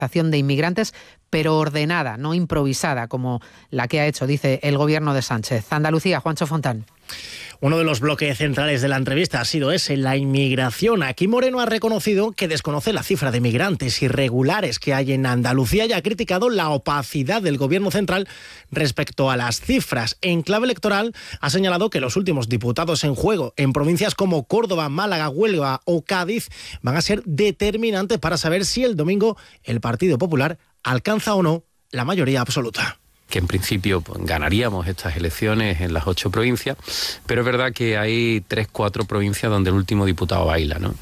de inmigrantes, pero ordenada, no improvisada, como la que ha hecho, dice el gobierno de Sánchez. Andalucía, Juancho Fontán. Uno de los bloques centrales de la entrevista ha sido ese, la inmigración. Aquí Moreno ha reconocido que desconoce la cifra de migrantes irregulares que hay en Andalucía y ha criticado la opacidad del gobierno central respecto a las cifras. En clave electoral ha señalado que los últimos diputados en juego en provincias como Córdoba, Málaga, Huelva o Cádiz van a ser determinantes para saber si el domingo el Partido Popular alcanza o no la mayoría absoluta. Que en principio ganaríamos estas elecciones en las 8 provincias, pero es verdad que hay 3-4 provincias donde el último diputado baila, ¿no?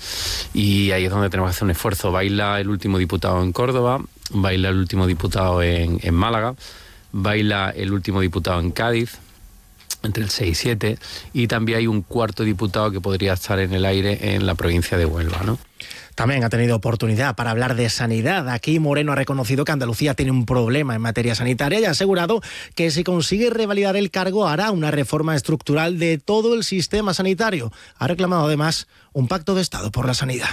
Y ahí es donde tenemos que hacer un esfuerzo. Baila el último diputado en Córdoba, baila el último diputado en Málaga, baila el último diputado en Cádiz, entre el 6 y 7, y también hay un cuarto diputado que podría estar en el aire en la provincia de Huelva, ¿no? También ha tenido oportunidad para hablar de sanidad. Aquí Moreno ha reconocido que Andalucía tiene un problema en materia sanitaria y ha asegurado que si consigue revalidar el cargo hará una reforma estructural de todo el sistema sanitario. Ha reclamado además un pacto de Estado por la sanidad.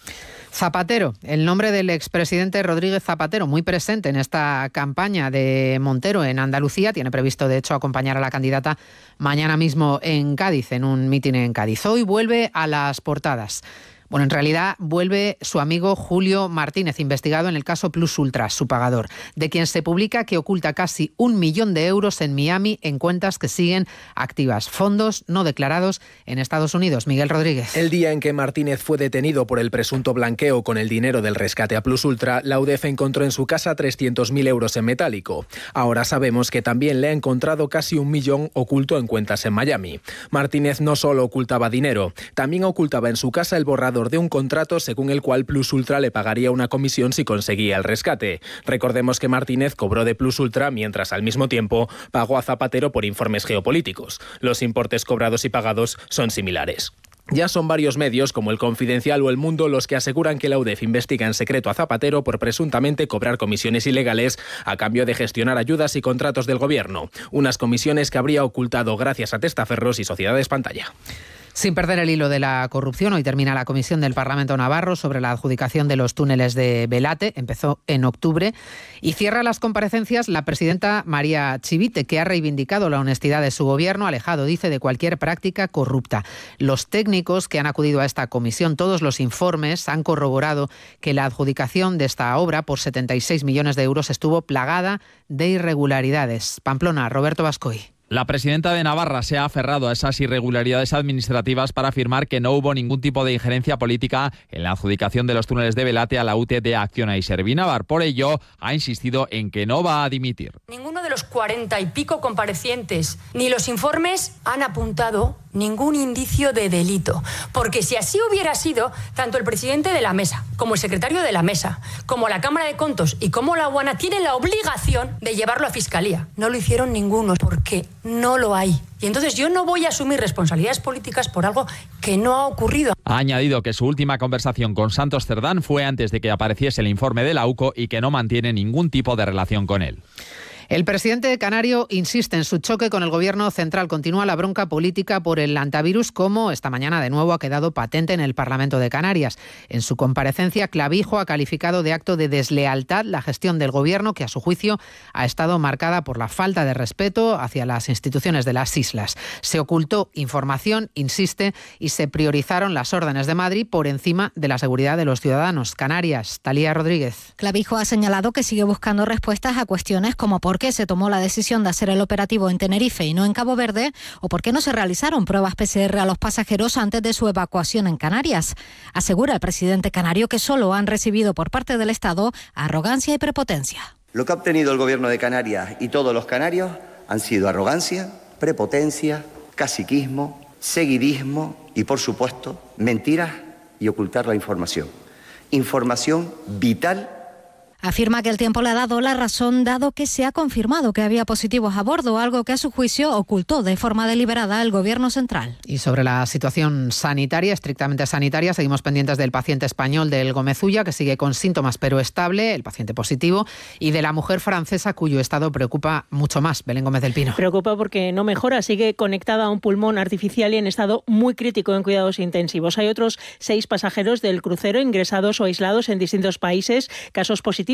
Zapatero, el nombre del expresidente Rodríguez Zapatero, muy presente en esta campaña de Montero en Andalucía. Tiene previsto, de hecho, acompañar a la candidata mañana mismo en Cádiz, en un mitin en Cádiz. Hoy vuelve a las portadas. Bueno, en realidad vuelve su amigo Julio Martínez, investigado en el caso Plus Ultra, su pagador, de quien se publica que oculta casi 1 millón de euros en Miami en cuentas que siguen activas, fondos no declarados en Estados Unidos. Miguel Rodríguez. El día en que Martínez fue detenido por el presunto blanqueo con el dinero del rescate a Plus Ultra, la UDEF encontró en su casa 300.000 euros en metálico. Ahora sabemos que también le ha encontrado casi 1 millón oculto en cuentas en Miami. Martínez no solo ocultaba dinero, también ocultaba en su casa el borrador de un contrato según el cual Plus Ultra le pagaría una comisión si conseguía el rescate. Recordemos que Martínez cobró de Plus Ultra mientras al mismo tiempo pagó a Zapatero por informes geopolíticos. Los importes cobrados y pagados son similares. Ya son varios medios, como El Confidencial o El Mundo, los que aseguran que la UDEF investiga en secreto a Zapatero por presuntamente cobrar comisiones ilegales a cambio de gestionar ayudas y contratos del gobierno. Unas comisiones que habría ocultado gracias a testaferros y sociedades pantalla. Sin perder el hilo de la corrupción, hoy termina la comisión del Parlamento Navarro sobre la adjudicación de los túneles de Belate. Empezó en octubre y cierra las comparecencias la presidenta María Chivite, que ha reivindicado la honestidad de su gobierno, alejado, dice, de cualquier práctica corrupta. Los técnicos que han acudido a esta comisión, todos los informes han corroborado que la adjudicación de esta obra por 76 millones de euros estuvo plagada de irregularidades. Pamplona, Roberto Bascoy. La presidenta de Navarra se ha aferrado a esas irregularidades administrativas para afirmar que no hubo ningún tipo de injerencia política en la adjudicación de los túneles de Belate a la UTE de Acciona y Servinavar. Por ello, ha insistido en que no va a dimitir. Ninguno de los 40 y pico comparecientes ni los informes han apuntado ningún indicio de delito. Porque si así hubiera sido, tanto el presidente de la mesa, como el secretario de la mesa, como la Cámara de Contos y como la aduana tienen la obligación de llevarlo a Fiscalía. No lo hicieron ninguno porque no lo hay. Y entonces yo no voy a asumir responsabilidades políticas por algo que no ha ocurrido. Ha añadido que su última conversación con Santos Cerdán fue antes de que apareciese el informe de la UCO y que no mantiene ningún tipo de relación con él. El presidente canario insiste en su choque con el gobierno central. Continúa la bronca política por el antivirus, como esta mañana de nuevo ha quedado patente en el Parlamento de Canarias. En su comparecencia, Clavijo ha calificado de acto de deslealtad la gestión del gobierno, que a su juicio ha estado marcada por la falta de respeto hacia las instituciones de las islas. Se ocultó información, insiste, y se priorizaron las órdenes de Madrid por encima de la seguridad de los ciudadanos. Canarias, Talía Rodríguez. Clavijo ha señalado que sigue buscando respuestas a cuestiones como por qué se tomó la decisión de hacer el operativo en Tenerife y no en Cabo Verde, o por qué no se realizaron pruebas PCR a los pasajeros antes de su evacuación en Canarias. Asegura el presidente canario que solo han recibido por parte del Estado arrogancia y prepotencia. Lo que ha obtenido el gobierno de Canarias y todos los canarios han sido arrogancia, prepotencia, caciquismo, seguidismo y, por supuesto, mentiras y ocultar la información. Información vital. Afirma que el tiempo le ha dado la razón, dado que se ha confirmado que había positivos a bordo, algo que a su juicio ocultó de forma deliberada el gobierno central. Y sobre la situación sanitaria, estrictamente sanitaria, seguimos pendientes del paciente español del Gómez-Ulla, que sigue con síntomas pero estable, el paciente positivo, y de la mujer francesa cuyo estado preocupa mucho más. Belén Gómez del Pino. Preocupa porque no mejora, sigue conectada a un pulmón artificial y en estado muy crítico en cuidados intensivos. Hay otros 6 pasajeros del crucero ingresados o aislados en distintos países, casos positivos